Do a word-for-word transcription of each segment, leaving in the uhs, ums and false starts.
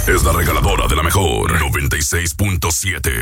Es la regaladora de la mejor noventa y seis punto siete.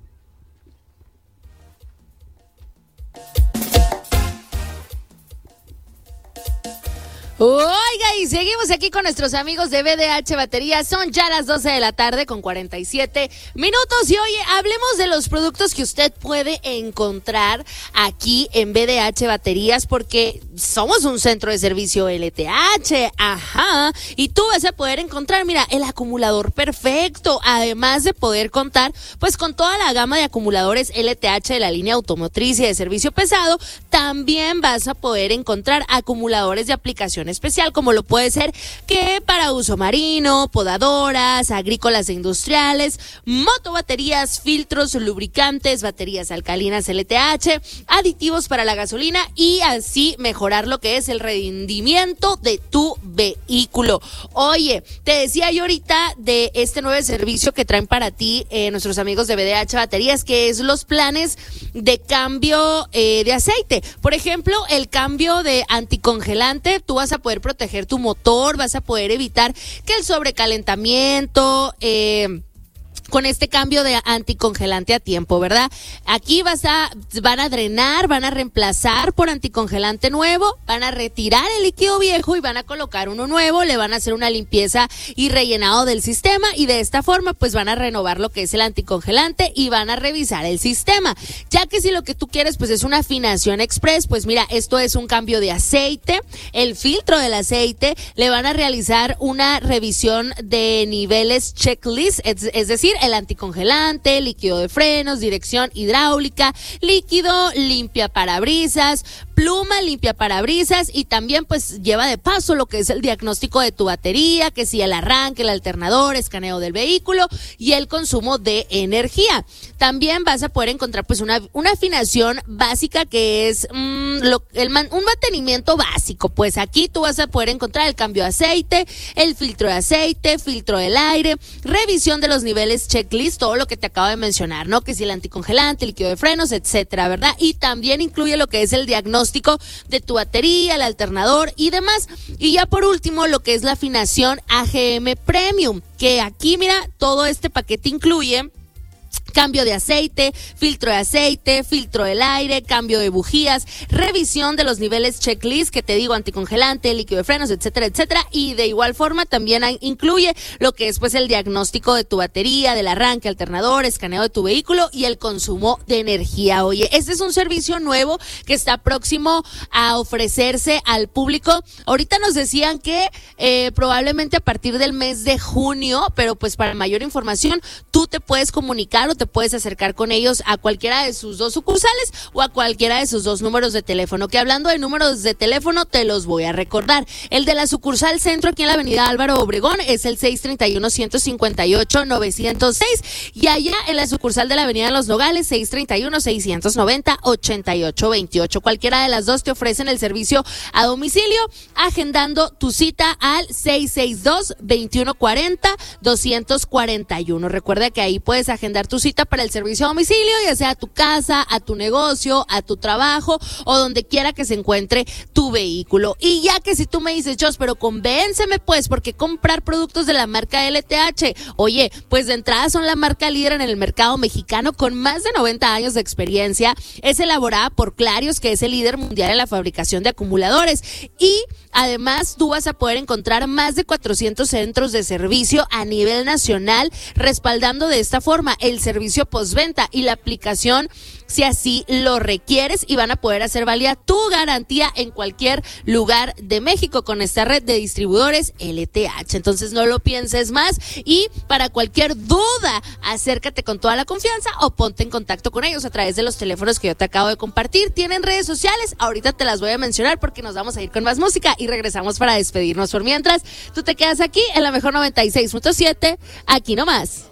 Oiga, y seguimos aquí con nuestros amigos de B D H Baterías. Son ya las doce de la tarde con cuarenta y siete minutos. Y oye, hablemos de los productos que usted puede encontrar aquí en B D H Baterías, porque somos un centro de servicio L T H. Ajá. Y tú vas a poder encontrar, mira, el acumulador perfecto. Además de poder contar, pues, con toda la gama de acumuladores L T H de la línea automotriz y de servicio pesado, también vas a poder encontrar acumuladores de aplicación especial, como lo puede ser que para uso marino, podadoras, agrícolas e industriales, motobaterías, filtros, lubricantes, baterías alcalinas L T H, aditivos para la gasolina y así mejorar lo que es el rendimiento de tu vehículo. Oye, te decía yo ahorita de este nuevo servicio que traen para ti eh, nuestros amigos de B D H Baterías, que es los planes de cambio eh, de aceite. Por ejemplo, el cambio de anticongelante, tú vas a poder proteger tu motor, vas a poder evitar que el sobrecalentamiento, eh, con este cambio de anticongelante a tiempo, ¿verdad? Aquí vas a, van a drenar, van a reemplazar por anticongelante nuevo, van a retirar el líquido viejo y van a colocar uno nuevo, le van a hacer una limpieza y rellenado del sistema y de esta forma pues van a renovar lo que es el anticongelante y van a revisar el sistema. Ya que si lo que tú quieres pues es una afinación express, pues mira, esto es un cambio de aceite, el filtro del aceite, le van a realizar una revisión de niveles checklist, es, es decir, el anticongelante, líquido de frenos, dirección hidráulica, líquido limpia parabrisas, pluma limpia parabrisas y también pues lleva de paso lo que es el diagnóstico de tu batería, que si el arranque, el alternador, escaneo del vehículo y el consumo de energía. También vas a poder encontrar pues una, una afinación básica que es mmm, lo, el man, un mantenimiento básico. Pues aquí tú vas a poder encontrar el cambio de aceite, el filtro de aceite, filtro del aire, revisión de los niveles checklist, todo lo que te acabo de mencionar, ¿no? Que si el anticongelante, líquido de frenos, etcétera, ¿verdad? Y también incluye lo que es el diagnóstico de tu batería, el alternador y demás. Y ya por último, lo que es la afinación A G M Premium, que aquí, mira, todo este paquete incluye cambio de aceite, filtro de aceite, filtro del aire, cambio de bujías, revisión de los niveles checklist, que te digo, anticongelante, líquido de frenos, etcétera, etcétera, y de igual forma también hay, incluye lo que es pues el diagnóstico de tu batería, del arranque, alternador, escaneo de tu vehículo y el consumo de energía. Oye, este es un servicio nuevo que está próximo a ofrecerse al público. Ahorita nos decían que eh, probablemente a partir del mes de junio, pero pues para mayor información tú te puedes comunicar o te puedes acercar con ellos a cualquiera de sus dos sucursales o a cualquiera de sus dos números de teléfono, que hablando de números de teléfono te los voy a recordar. El de la sucursal centro aquí en la avenida Álvaro Obregón es el seis treinta y uno, ciento cincuenta y ocho, novecientos seis y allá en la sucursal de la avenida Los Nogales seis treinta y uno, seiscientos noventa, ochenta y ocho veintiocho. Cualquiera de las dos te ofrecen el servicio a domicilio, agendando tu cita al seis seis dos, veintiuno cuarenta, doscientos cuarenta y uno. Recuerda que ahí puedes agendar tu cita para el servicio a domicilio, ya sea a tu casa, a tu negocio, a tu trabajo o donde quiera que se encuentre tu vehículo. Y ya que si tú me dices, Jos, pero convénceme pues, porque comprar productos de la marca L T H, oye, pues de entrada son la marca líder en el mercado mexicano con más de noventa años de experiencia, es elaborada por Clarios, que es el líder mundial en la fabricación de acumuladores, y además tú vas a poder encontrar más de cuatrocientos centros de servicio a nivel nacional, respaldando de esta forma el servicio postventa y la aplicación si así lo requieres, y van a poder hacer válida tu garantía en cualquier lugar de México con esta red de distribuidores L T H. Entonces no lo pienses más y para cualquier duda acércate con toda la confianza o ponte en contacto con ellos a través de los teléfonos que yo te acabo de compartir. Tienen redes sociales, ahorita te las voy a mencionar porque nos vamos a ir con más música y regresamos para despedirnos. Por mientras, tú te quedas aquí en la mejor noventa y seis punto siete, aquí nomás.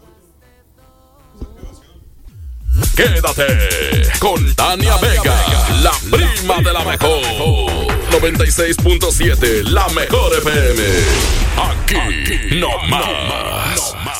Quédate con Tania Vega, la prima de la mejor. noventa y seis punto siete, la mejor F M. Aquí, no más.